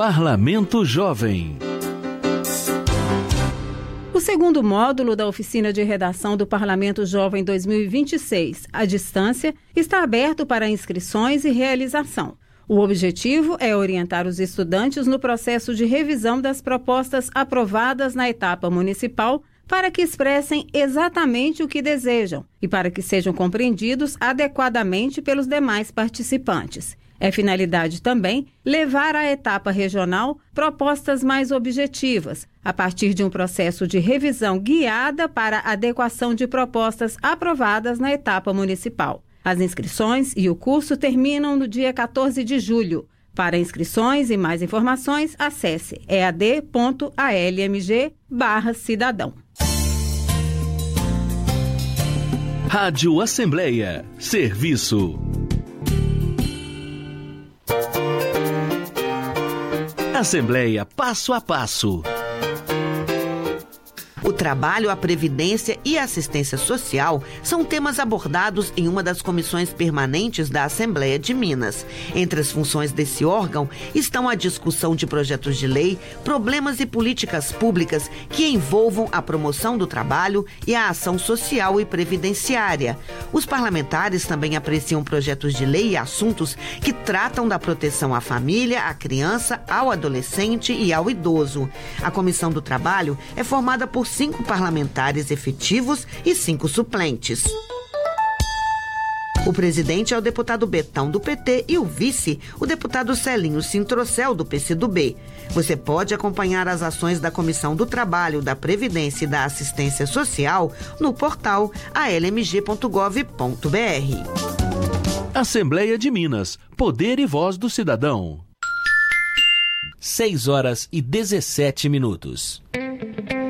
Parlamento Jovem. O segundo módulo da oficina de redação do Parlamento Jovem 2026, à distância, está aberto para inscrições e realização. O objetivo é orientar os estudantes no processo de revisão das propostas aprovadas na etapa municipal para que expressem exatamente o que desejam e para que sejam compreendidos adequadamente pelos demais participantes. É finalidade também levar à etapa regional propostas mais objetivas, a partir de um processo de revisão guiada para a adequação de propostas aprovadas na etapa municipal. As inscrições e o curso terminam no dia 14 de julho. Para inscrições e mais informações, acesse ead.almg/cidadão. Rádio Assembleia. Serviço. Assembleia Passo a Passo. O trabalho, a previdência e a assistência social são temas abordados em uma das comissões permanentes da Assembleia de Minas. Entre as funções desse órgão estão a discussão de projetos de lei, problemas e políticas públicas que envolvam a promoção do trabalho e a ação social e previdenciária. Os parlamentares também apreciam projetos de lei e assuntos que tratam da proteção à família, à criança, ao adolescente e ao idoso. A Comissão do Trabalho é formada por 5 parlamentares efetivos e 5 suplentes. O presidente é o deputado Betão, do PT, e o vice, o deputado Celinho Sintrocel, do PCdoB. Você pode acompanhar as ações da Comissão do Trabalho, da Previdência e da Assistência Social no portal almg.gov.br. Assembleia de Minas. Poder e voz do cidadão. 6 horas e 17 minutos.